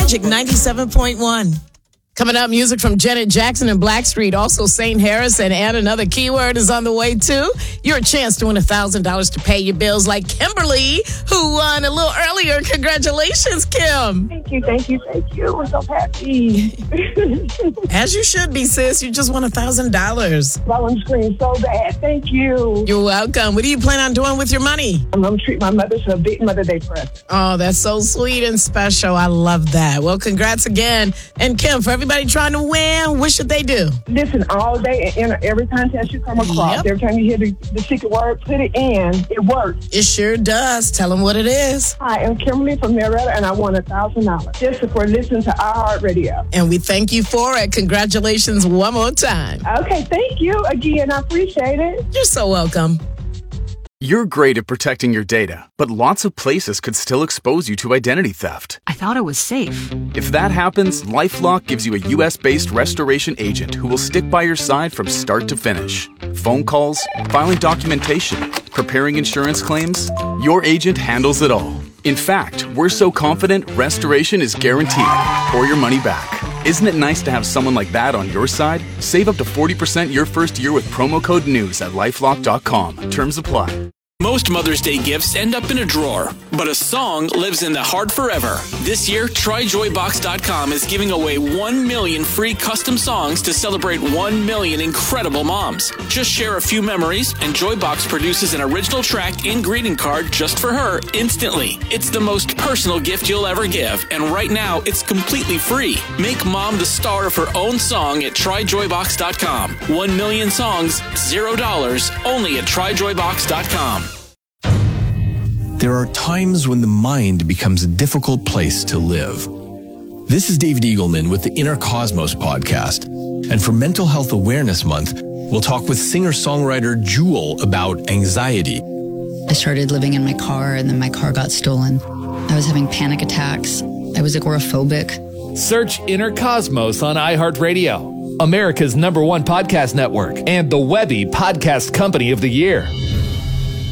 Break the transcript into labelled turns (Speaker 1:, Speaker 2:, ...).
Speaker 1: Magic 97.1. Coming up, music from Janet Jackson and Blackstreet. Also, St. Harris and Another Keyword is on the way, too. Your chance to win $1,000 to pay your bills like Kimberly, who won a little earlier. Congratulations, Kim.
Speaker 2: Thank you. We're so happy.
Speaker 1: As you should be, sis. You just won $1,000.
Speaker 2: I want to scream so bad. Thank you.
Speaker 1: You're welcome. What do you plan on doing with your money?
Speaker 2: I'm going to treat my mother to a big Mother Day present.
Speaker 1: Oh, that's so sweet and special. I love that. Well, congrats again. And Kim, for everybody trying to win, what should they do?
Speaker 2: Listen all day and enter every contest you come across.
Speaker 1: Yep.
Speaker 2: Every time you hear the secret word, put it in. It works.
Speaker 1: It sure does. Tell them what it is.
Speaker 2: Hi, I'm Kimberly from Marietta, and I won $1,000 just for listening to iHeartRadio.
Speaker 1: And we thank you for it. Congratulations one more time.
Speaker 2: Okay, thank you again. I appreciate it.
Speaker 1: You're so welcome.
Speaker 3: You're great at protecting your data, but lots of places could still expose you to identity theft.
Speaker 4: I thought it was safe.
Speaker 3: If that happens, LifeLock gives you a U.S.-based restoration agent who will stick by your side from start to finish. Phone calls, filing documentation, preparing insurance claims, your agent handles it all. In fact, we're so confident restoration is guaranteed or your money back. Isn't it nice to have someone like that on your side? Save up to 40% your first year with promo code NEWS at LifeLock.com. Terms apply.
Speaker 5: Most Mother's Day gifts end up in a drawer, but a song lives in the heart forever. This year, TryJoyBox.com is giving away 1 million free custom songs to celebrate 1 million incredible moms. Just share a few memories, and Joybox produces an original track and greeting card just for her instantly. It's the most personal gift you'll ever give, and right now, it's completely free. Make mom the star of her own song at TryJoyBox.com. 1 million songs, $0, only at TryJoyBox.com.
Speaker 6: There are times when the mind becomes a difficult place to live. This is David Eagleman with the Inner Cosmos podcast. And for Mental Health Awareness Month, we'll talk with singer-songwriter Jewel about anxiety.
Speaker 7: I started living in my car, and then my car got stolen. I was having panic attacks. I was agoraphobic.
Speaker 8: Search Inner Cosmos on iHeartRadio, America's #1 podcast network, and the Webby Podcast Company of the Year.